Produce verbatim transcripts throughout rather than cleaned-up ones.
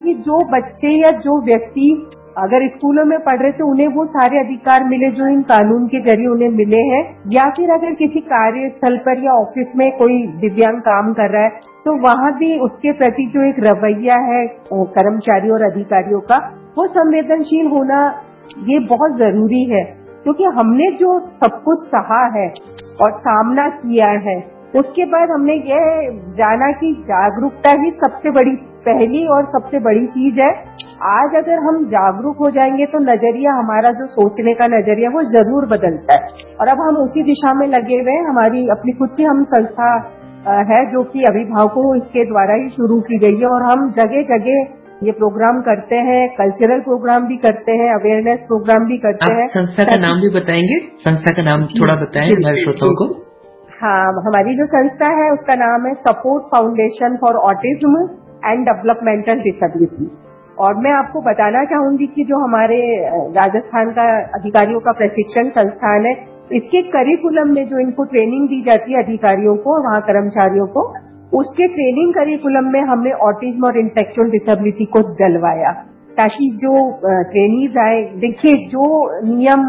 कि जो बच्चे या जो व्यक्ति अगर स्कूलों में पढ़ रहे थे उन्हें वो सारे अधिकार मिले जो इन कानून के जरिए उन्हें मिले हैं, या फिर अगर किसी कार्यस्थल पर या ऑफिस में कोई दिव्यांग काम कर रहा है तो वहाँ भी उसके प्रति जो एक रवैया है कर्मचारियों और अधिकारियों का, वो संवेदनशील होना ये बहुत जरूरी है। क्योंकि हमने जो सब कुछ सहा है और सामना किया है, उसके बाद हमने ये जाना कि जागरूकता ही सबसे बड़ी पहली और सबसे बड़ी चीज है। आज अगर हम जागरूक हो जाएंगे तो नजरिया हमारा जो सोचने का नजरिया वो जरूर बदलता है, और अब हम उसी दिशा में लगे हुए हैं। हमारी अपनी खुद की हम संस्था है जो कि अभिभावकों के द्वारा ही शुरू की गई है, और हम जगह जगह ये प्रोग्राम करते हैं, कल्चरल प्रोग्राम भी करते हैं, अवेयरनेस प्रोग्राम भी करते हैं। संस्था का नाम भी बताएंगे? संस्था का नाम थोड़ा बताएं हमारे श्रोताओं को। हाँ, हमारी जो संस्था है उसका नाम है support foundation for autism and developmental disability. और मैं आपको बताना चाहूंगी कि जो हमारे राजस्थान का अधिकारियों का प्रशिक्षण संस्थान है, इसके करिकुलम में जो इनको ट्रेनिंग दी जाती है अधिकारियों को, वहाँ कर्मचारियों को, उसके ट्रेनिंग करिकुलम में हमने ऑटिज्म और इंटेलेक्चुअल डिसेबिलिटी को डलवाया, ताकि जो ट्रेनीज आए देखिए जो नियम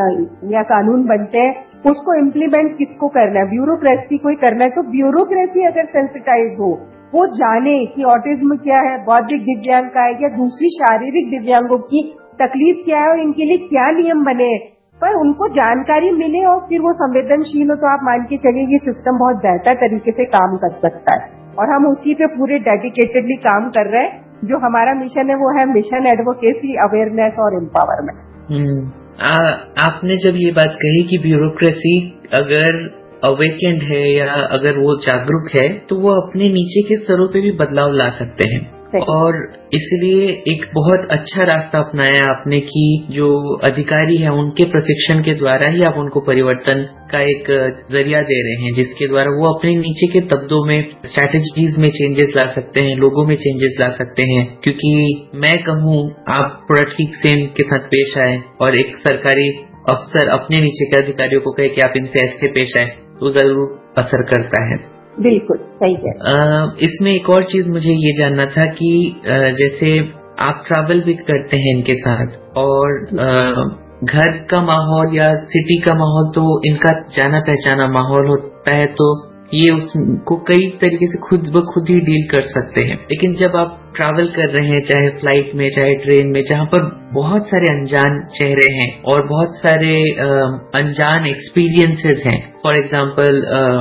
या कानून बनते हैं उसको इम्प्लीमेंट किसको करना है, ब्यूरोक्रेसी को ही करना है। तो ब्यूरोक्रेसी अगर सेंसिटाइज हो, वो जाने कि ऑटिज्म क्या है, बौद्धिक दिव्यांग का है या दूसरी शारीरिक दिव्यांगों की तकलीफ क्या है और इनके लिए क्या नियम बने, पर उनको जानकारी मिले और फिर वो संवेदनशील हो, तो आप मान के चलिए ये सिस्टम बहुत बेहतर तरीके से काम कर सकता है। और हम उसी पे पूरे डेडिकेटेडली काम कर रहे हैं। जो हमारा मिशन है वो है मिशन एडवोकेसी, अवेयरनेस और एम्पावरमेंट। आ, आपने जब ये बात कही कि ब्यूरोक्रेसी अगर अवेकेंड है या अगर वो जागरूक है तो वो अपने नीचे के स्तरों पे भी बदलाव ला सकते हैं, और इसलिए एक बहुत अच्छा रास्ता अपनाया आपने कि जो अधिकारी हैं उनके प्रशिक्षण के द्वारा ही आप उनको परिवर्तन का एक जरिया दे रहे हैं, जिसके द्वारा वो अपने नीचे के तबदों में स्ट्रैटेजीज में चेंजेस ला सकते हैं, लोगों में चेंजेस ला सकते हैं। क्योंकि मैं कहूँ आप प्रोडक्टिव सेम के साथ पेश आए और एक सरकारी अफसर अपने नीचे के अधिकारियों को कहे कि आप इनसे ऐसे पेश आए, तो जरूर असर करता है। बिल्कुल सही है। इसमें एक और चीज मुझे ये जानना था कि आ, जैसे आप ट्रैवल भी करते हैं इनके साथ, और आ, घर का माहौल या सिटी का माहौल तो इनका जाना पहचाना माहौल होता है, तो ये उसको कई तरीके से खुद ब खुद ही डील कर सकते हैं। लेकिन जब आप ट्रैवल कर रहे हैं, चाहे फ्लाइट में चाहे ट्रेन में, जहाँ पर बहुत सारे अनजान चेहरे हैं और बहुत सारे अनजान एक्सपीरियंसेस हैं, फॉर एग्जांपल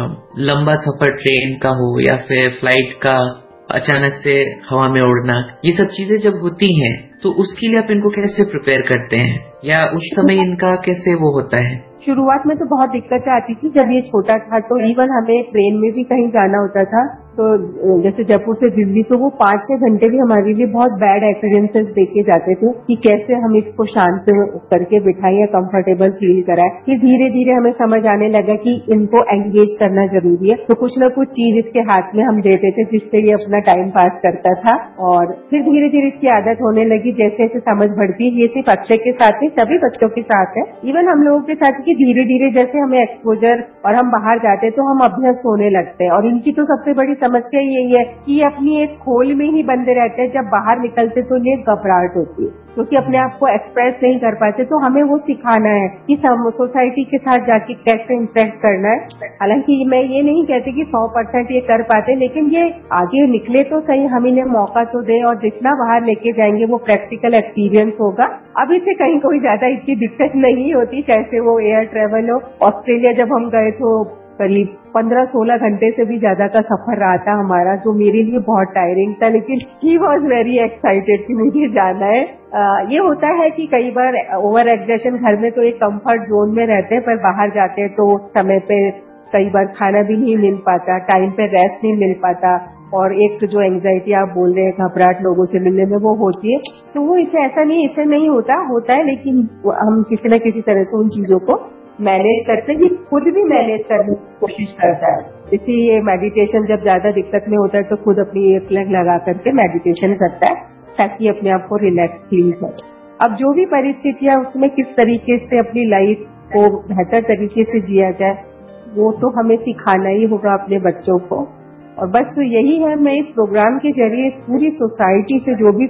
लंबा सफर ट्रेन का हो या फिर फ्लाइट का अचानक से हवा में उड़ना, ये सब चीजें जब होती हैं तो उसके लिए आप इनको कैसे प्रिपेयर करते हैं, या उस समय इनका कैसे वो होता है? शुरुआत में तो बहुत दिक्कतें आती थी। जब ये छोटा था तो इवन हमें ट्रेन में भी कहीं जाना होता था, तो जैसे जयपुर से दिल्ली, तो वो पांच छह घंटे भी हमारे लिए बहुत बैड एक्सपीरियंसेस देके जाते थे कि कैसे हम इसको शांत करके बिठाएं या कंफर्टेबल फील कराएं। फिर धीरे धीरे हमें समझ आने लगा कि इनको एंगेज करना जरूरी है, तो कुछ न कुछ चीज इसके हाथ में हम देते थे जिससे ये अपना टाइम पास करता था। और फिर धीरे धीरे इसकी आदत होने लगी। जैसे जैसे समझ बढ़ती, ये सिर्फ अक्षय के साथ नहीं, सभी बच्चों के साथ है, इवन हम लोगों के साथ, कि धीरे धीरे जैसे हमें एक्सपोजर और हम बाहर जाते हैं तो हम अभ्यस्त होने लगते हैं। और इनकी तो सबसे बड़ी समस्या यही है कि ये अपनी एक खोल में ही बंधे रहते हैं। जब बाहर निकलते तो इन्हें घबराहट होती है, क्योंकि अपने आप को एक्सप्रेस नहीं कर पाते। तो हमें वो सिखाना है कि सोसाइटी के साथ जाके कैसे इंटरेक्ट करना है। हालांकि मैं ये नहीं कहती कि सौ परसेंट ये कर पाते, लेकिन ये आगे निकले तो सही, हम इन्हें मौका तो दें, और जितना बाहर लेके जाएंगे वो प्रैक्टिकल एक्सपीरियंस होगा। अभी से कहीं कोई ज्यादा इतनी दिक्कत नहीं होती, चाहे वो एयर ट्रेवल हो। ऑस्ट्रेलिया जब हम गए तो करीब पंद्रह सोलह घंटे से भी ज्यादा का सफर रहा था हमारा, जो मेरे लिए बहुत टायरिंग था, लेकिन ही वॉज वेरी एक्साइटेड कि मुझे जाना है। आ, ये होता है कि कई बार ओवर एग्जर्शन, घर में तो एक कंफर्ट जोन में रहते हैं, पर बाहर जाते हैं तो समय पे कई बार खाना भी नहीं मिल पाता, टाइम पे रेस्ट नहीं मिल पाता, और एक जो एंग्जाइटी आप बोल रहे हैं, घबराहट लोगों से मिलने में, वो होती है। तो वो इसे ऐसा नहीं, इसे नहीं होता होता है, लेकिन हम किसी न किसी तरह से उन चीजों को मैनेज करते हैं। खुद भी मैनेज करने की कोशिश करता है। इसी ये मेडिटेशन जब ज्यादा दिक्कत में होता है तो खुद अपनी ईयर प्लग लगा करके मेडिटेशन करता है, ताकि अपने आप को रिलैक्स फील करे। अब जो भी परिस्थितियां, उसमें किस तरीके से अपनी लाइफ को बेहतर तरीके से जिया जाए, वो तो हमें सिखाना ही होगा अपने बच्चों को। और बस तो यही है, मैं इस प्रोग्राम के जरिए पूरी सोसाइटी से जो भी